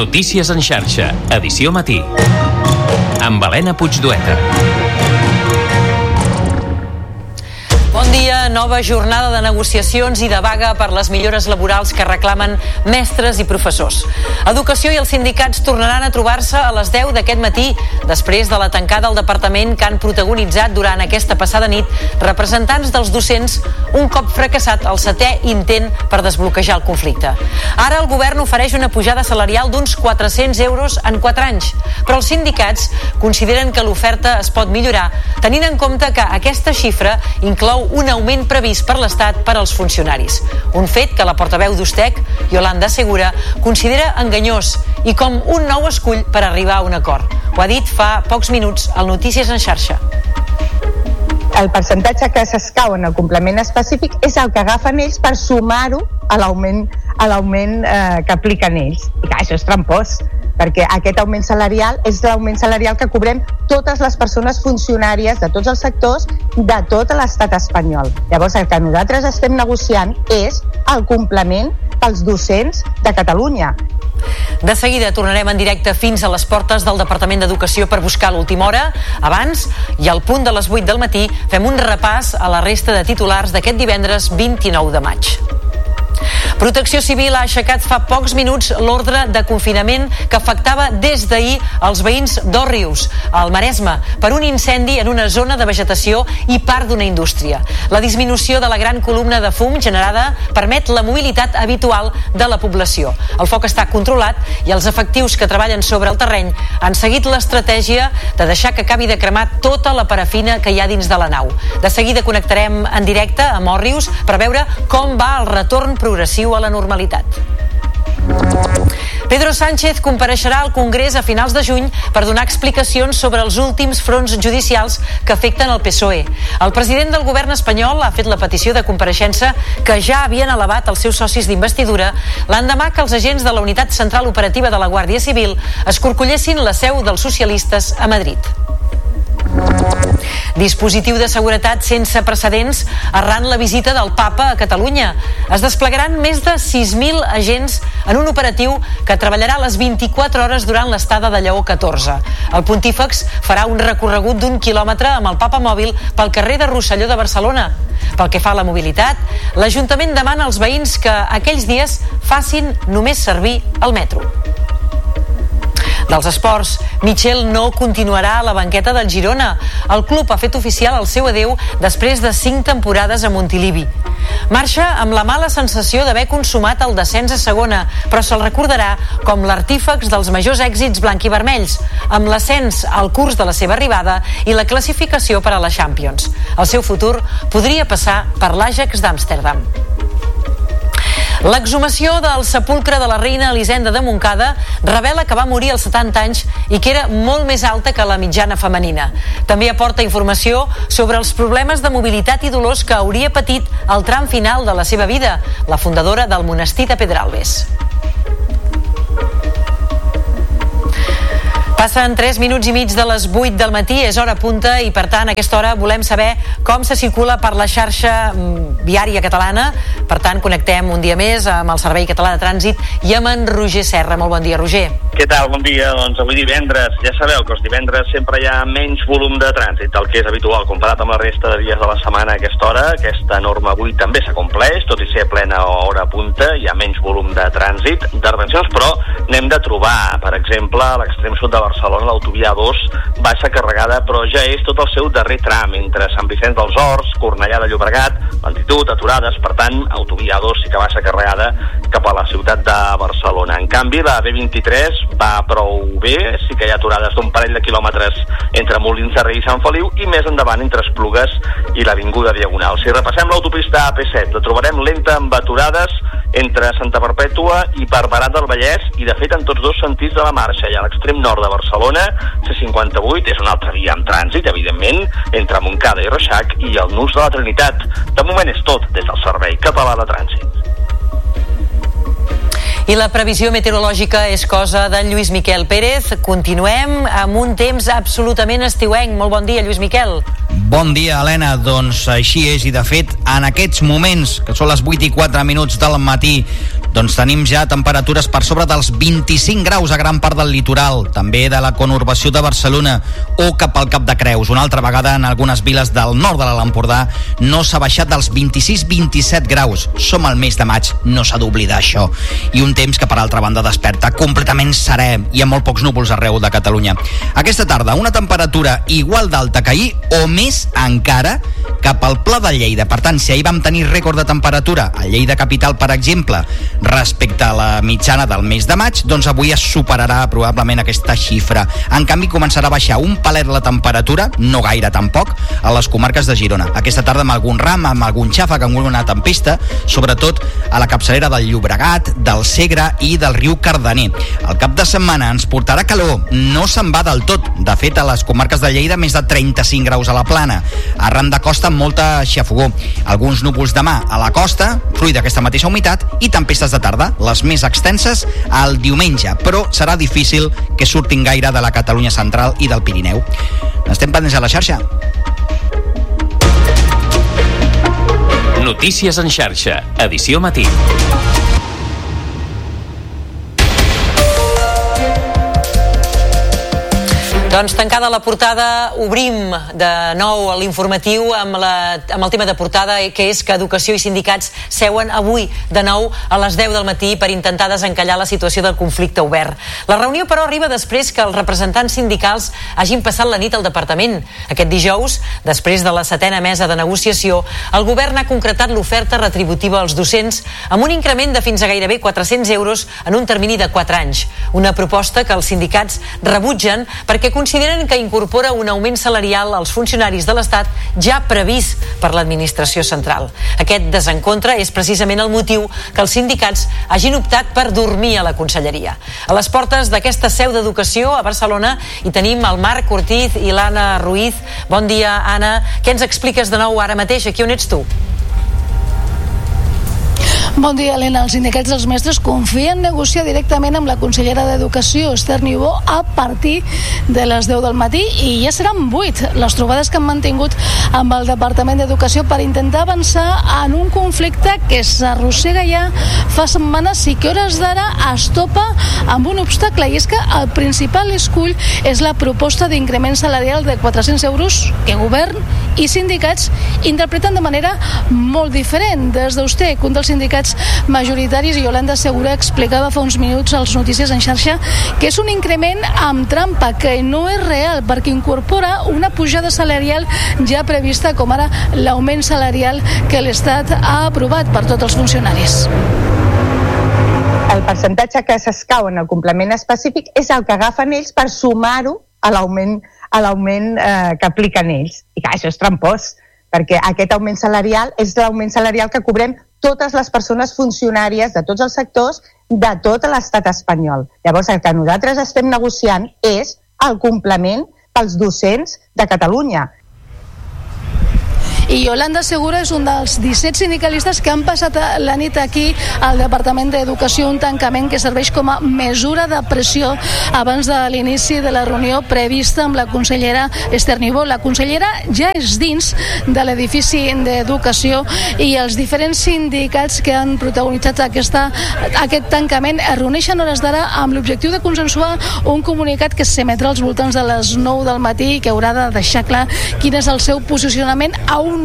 Notícies en xarxa, edició matí. Amb Helena Puigdueta. Bon dia, nova jornada de negociacions i de vaga per les millores laborals que reclamen mestres i professors. Educació i els sindicats tornaran a trobar-se a les 10 d'aquest matí, després de la tancada al departament que han protagonitzat durant aquesta passada nit representants dels docents, un cop fracassat el 7è intent per desbloquejar el conflicte. Ara el govern ofereix una pujada salarial d'uns 400 euros en 4 anys, però els sindicats consideren que l'oferta es pot millorar, tenint en compte que aquesta xifra inclou un augment previst per l'Estat per als funcionaris. Un fet que la portaveu d'Ustec, Yolanda Segura, considera enganyós i com un nou escull per arribar a un acord. Ho ha dit fa pocs minuts al Notícies en xarxa. El percentatge que s'escau en el complement específic és el que agafen ells per sumar-ho a l'augment que apliquen ells. I clar, això és trampós, perquè aquest augment salarial és l'augment salarial que cobrem totes les persones funcionàries de tots els sectors de tot l'estat espanyol. Llavors, el que nosaltres estem negociant és el complement pels docents de Catalunya. De seguida tornarem en directe fins a les portes del Departament d'Educació per buscar l'última hora. Abans, i al punt de les 8 del matí, fem un repàs a la resta de titulars d'aquest divendres 29 de maig. Protecció Civil ha aixecat fa pocs minuts l'ordre de confinament que afectava des d'ahir els veïns d'Òrrius, al Maresme, per un incendi en una zona de vegetació i part d'una indústria. La disminució de la gran columna de fum generada permet la mobilitat habitual de la població. El foc està controlat i els efectius que treballen sobre el terreny han seguit l'estratègia de deixar que acabi de cremar tota la parafina que hi ha dins de la nau. De seguida connectarem en directe amb Òrrius per veure com va el retorn progressiu a la normalitat. Pedro Sánchez compareixerà al Congrés a finals de juny per donar explicacions sobre els últims fronts judicials que afecten el PSOE. El president del govern espanyol ha fet la petició de compareixença que ja havien elevat els seus socis d'investidura l'endemà que els agents de la Unitat Central Operativa de la Guàrdia Civil escorcollessin la seu dels socialistes a Madrid. Dispositiu de seguretat sense precedents arran la visita del Papa a Catalunya. Es desplegaran més de 6.000 agents en un operatiu que treballarà les 24 hores durant l'estada de Lleó XIV. El pontífex farà un recorregut d'1 quilòmetre amb el Papa mòbil pel carrer de Rosselló de Barcelona. Pel que fa a la mobilitat, l'Ajuntament demana als veïns que aquells dies facin només servir el metro. Dels esports, Michel no continuarà a la banqueta del Girona. El club ha fet oficial el seu adeu després de 5 temporades a Montilivi. Marxa amb la mala sensació d'haver consumat el descens a segona, però se'l recordarà com l'artífex dels majors èxits blanquivermells, amb l'ascens al curs de la seva arribada i la classificació per a la Champions. El seu futur podria passar per l'Ajax d'Amsterdam. L'exhumació del sepulcre de la reina Elisenda de Montcada revela que va morir als 70 anys i que era molt més alta que la mitjana femenina. També aporta informació sobre els problemes de mobilitat i dolors que hauria patit al tram final de la seva vida, la fundadora del monestir de Pedralbes. Passen 3 minuts i mig de les 8 del matí, és hora punta i per tant a aquesta hora volem saber com se circula per la xarxa viària catalana. Per tant connectem un dia més amb el Servei Català de Trànsit i amb en Roger Serra. Molt bon dia, Roger. Què tal? Bon dia. Doncs avui divendres, ja sabeu que els divendres sempre hi ha menys volum de trànsit del que és habitual comparat amb la resta de dies de la setmana a aquesta hora. Aquesta norma avui també s'acompleix, tot i ser plena hora punta, hi ha menys volum de trànsit, d'intervencions, però n'hem de trobar. Per exemple, a l'extrem sud de Barcelona, l'autovia A2 baixa carregada, però ja és tot el seu darrer tram, entre Sant Vicenç dels Horts, Cornellà de Llobregat, lentitud, aturades, per tant, autovia A2 sí que baixa carregada cap a la ciutat de Barcelona. En canvi, la B23 va prou bé, sí que hi ha aturades d'un parell de quilòmetres entre Molins de Rei i Sant Feliu i més endavant entre Esplugues i l'Avinguda Diagonal. Si repassem l'autopista AP7, la trobarem lenta amb aturades entre Santa Perpètua i Barberà del Vallès i de fet en tots dos sentits de la marxa. I a l'extrem nord de Barcelona, C58 és una altra via amb trànsit, evidentment, entre Montcada i Reixac i el Nus de la Trinitat. De moment és tot des del Servei Català de Trànsit. I la previsió meteorològica és cosa de Lluís Miquel Pérez. Continuem amb un temps absolutament estiuenc. Molt bon dia, Lluís Miquel. Bon dia, Helena. Doncs així és, i de fet, en aquests moments, que són les 8 i 4 minuts del matí, Doncs tenim ja temperatures per sobre dels 25 graus a gran part del litoral, també de la conurbació de Barcelona o cap al Cap de Creus. Una altra vegada en algunes viles del nord de l'Alt Empordà no s'ha baixat dels 26-27 graus. Som al mes de maig, no s'ha d'oblidar això. I un temps que per altra banda desperta completament serè i amb molt pocs núvols arreu de Catalunya. Aquesta tarda una temperatura igual d'alta que ahir o més encara cap al Pla de Lleida. Per tant, si ahir vam tenir rècord de temperatura a Lleida capital, per exemple, respecte a la mitjana del mes de maig, doncs avui es superarà probablement aquesta xifra. En canvi, començarà a baixar un palet la temperatura, no gaire tampoc, a les comarques de Girona. Aquesta tarda amb algun ram, amb algun xàfec, amb una tempesta, sobretot a la capçalera del Llobregat, del Segre i del riu Cardener. El cap de setmana ens portarà calor, no se'n va del tot. De fet, a les comarques de Lleida més de 35 graus a la plana. Arran de costa amb molta xafogó. Alguns núvols demà a la costa, fruit d'aquesta mateixa humitat, i tempestes de tarda, les més extenses el diumenge, però serà difícil que surtin gaire de la Catalunya central i del Pirineu. Estem pendents a la xarxa. Notícies en xarxa, edició matí. Doncs tancada la portada, obrim de nou l'informatiu amb el tema de portada, que és que Educació i sindicats seuen avui de nou a les 10 del matí per intentar desencallar la situació del conflicte obert. La reunió, però, arriba després que els representants sindicals hagin passat la nit al departament. Aquest dijous, després de la 7ª mesa de negociació, el govern ha concretat l'oferta retributiva als docents amb un increment de fins a gairebé 400 euros en un termini de 4 anys. Una proposta que els sindicats rebutgen perquè consideren que incorpora un augment salarial als funcionaris de l'Estat ja previst per l'administració central. Aquest desencontre és precisament el motiu que els sindicats hagin optat per dormir a la conselleria. A les portes d'aquesta seu d'Educació a Barcelona hi tenim el Marc Ortiz i l'Anna Ruiz. Bon dia, Anna. Què ens expliques de nou ara mateix? Aquí on ets tu? Bon dia, Helena. Els sindicats dels mestres confien negociar directament amb la consellera d'Educació, Esther Niubó, a partir de les 10 del matí, i ja seran 8 les trobades que han mantingut amb el Departament d'Educació per intentar avançar en un conflicte que s'arrossega ja fa setmanes i que a hores d'ara es topa amb un obstacle, i és que el principal escull és la proposta d'increment salarial de 400 euros que govern i sindicats interpreten de manera molt diferent. Des d'USTEC, un dels sindicats majoritaris, Yolanda Segura, explicava fa uns minuts als Notícies en xarxa que és un increment amb trampa, que no és real, perquè incorpora una pujada salarial ja prevista, com ara l'augment salarial que l'Estat ha aprovat per tots els funcionaris. El percentatge que s'escau en el complement específic és el que agafen ells per sumar-ho a l'augment que apliquen ells. I clar, això és trampós, perquè aquest augment salarial és l'augment salarial que cobrem totes les persones funcionàries de tots els sectors de tot l'estat espanyol. Llavors, el que nosaltres estem negociant és el complement pels docents de Catalunya. I Yolanda Segura és un dels 17 sindicalistes que han passat la nit aquí al Departament d'Educació, un tancament que serveix com a mesura de pressió abans de l'inici de la reunió prevista amb la consellera Esther Niubó. La consellera ja és dins de l'edifici d'Educació i els diferents sindicats que han protagonitzat aquest tancament es reuneixen a hores d'ara amb l'objectiu de consensuar un comunicat que s'emetrà als voltants de les 9 del matí i que haurà de deixar clar quin és el seu posicionament a un